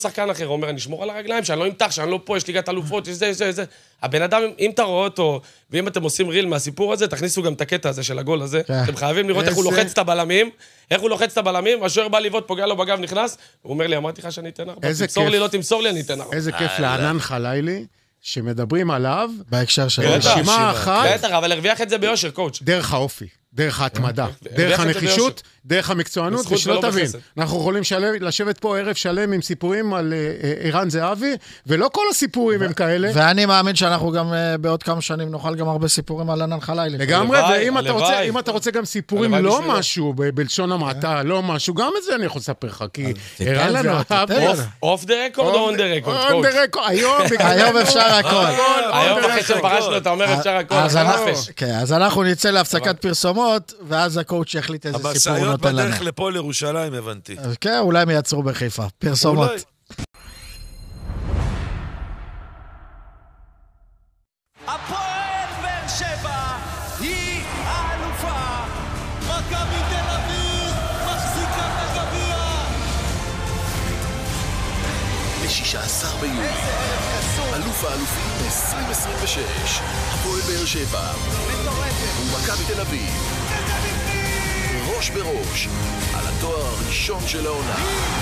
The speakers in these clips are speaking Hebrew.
שחקן אחר אומר, אני אשמור על הרגליים, שאני לא אמתח, שאני לא פה, יש ליגת אלופות, יש זה. הבן אדם, אם אתה רואה אותו, ואם אתם עושים ריל מהסיפור הזה, תכניסו גם את הקטע הזה של הגול הזה. אתם חייבים לראות איך הוא לוחץ את הבלמים, השוער בא לבעוט, פוגע לו בגב, נכנס, הוא אומר לי, אמרתי לך שאני אתן 4, תמסור לי, לא תמסור לי, אני אתן 4. איזה כיף לענן חלילי, שמדברים עליו, בהקשר של רשימה אחת, בטח, אבל הרוויח את זה ביושר, קואוץ'. דרך האופי, דרך ההתמדה, דרך הנחישות, דרך המקצוענות, ושלא תבין. אנחנו יכולים לשבת פה ערב שלם עם סיפורים על ערן זהבי, ולא כל הסיפורים הם כאלה. ואני מאמין שאנחנו גם בעוד כמה שנים נוכל גם הרבה סיפורים על ענן חלילי. לגמרי, ואם אתה רוצה גם סיפורים לא משהו, בלשון המעטה, לא משהו, גם את זה אני יכול לספר לך, כי ערן זהבי... אוף דה רקורד או און דה רקורד? און דה רקורד, היום אפשר הכל. היום אחרי שפרשנו, אתה אומר אפשר הכל. אז אנחנו נצא להפסקת פרסומות, ואז הקואוצ' יחליט איזה סיפור הוא נותן לנו. המשאיות בדרך לפה לירושלים, הבנתי. כן, אולי הם יעצרו בחיפה. פרסומות. הפועל באר שבע היא האלופה. מכבי תל אביב מחזיקה את הגביע. ב-16 ביולי, אלוף האלופים 2026, הפועל באר שבע ומכבי תל אביב, ראש בראש על התואר הראשון של העונה.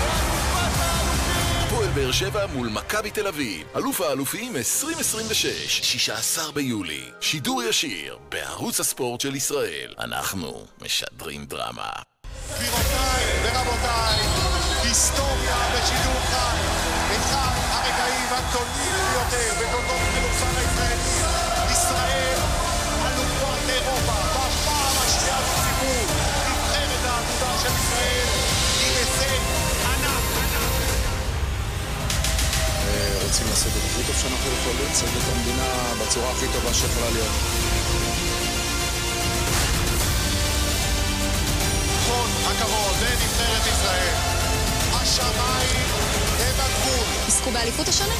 הפועל באר שבע מול מכבי תל אביב, אלוף האלופים 2026, 16 ביולי, שידור ישיר בערוץ הספורט של ישראל. אנחנו משדרים דרמה. גבירותיי ורבותיי, היסטוריה בשידור חי, אחד הרגעים הגדולים ביותר בתולדות הכדורסל הישראלי. ישראל אלופת אירופה בפעם השנייה בסיבוב. נבחרת העתודה של ישראל היא הישג ענק. רוצים לעשות את הכי טוב שאנחנו יכולים, לייצג את המדינה בצורה הכי טובה שיכולה להיות. כל הכבוד לנבחרת ישראל. השמיים הם הגבול. עסקו באליפות השנה?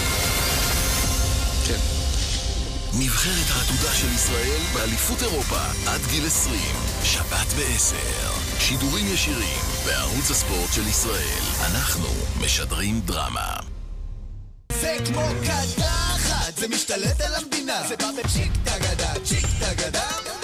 כן. נבחרת העתודה של ישראל באליפות אירופה עד גיל 20, שבת ב-10. שידורים ישירים בערוץ הספורט של ישראל. אנחנו משדרים דרמה. זה כמו קדחת, זה משתלט על המדינה. זה בא בצ'יק טגדה, צ'יק טגדה.